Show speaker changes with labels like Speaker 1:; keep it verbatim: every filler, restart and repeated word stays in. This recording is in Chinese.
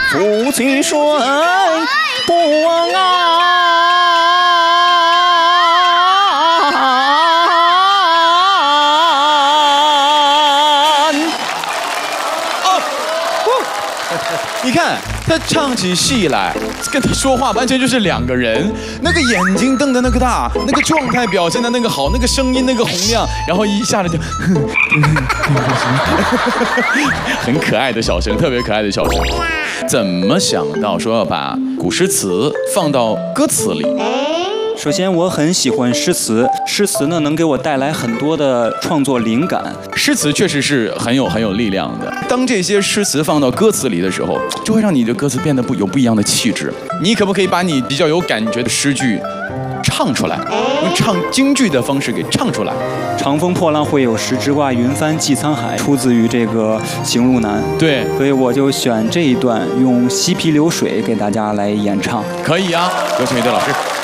Speaker 1: 夫妻水不安。你看他唱起戏来，跟他说话完全就是两个人。那个眼睛瞪得那个大，那个状态表现的那个好，那个声音那个洪亮，然后一下子就，很可爱的小声，特别可爱的小声。怎么想到说要把古诗词放到歌词里？
Speaker 2: 首先，我很喜欢诗词，诗词呢能给我带来很多的创作灵感。
Speaker 1: 诗词确实是很有很有力量的。当这些诗词放到歌词里的时候，就会让你的歌词变得不有不一样的气质。你可不可以把你比较有感觉的诗句唱出来，用唱京剧的方式给唱出来？
Speaker 2: 长风破浪会有时，直挂云帆济沧海，出自于这个《行路难》。
Speaker 1: 对，
Speaker 2: 所以我就选这一段，用嬉皮流水给大家来演唱。
Speaker 1: 可以啊，有请乐队老师。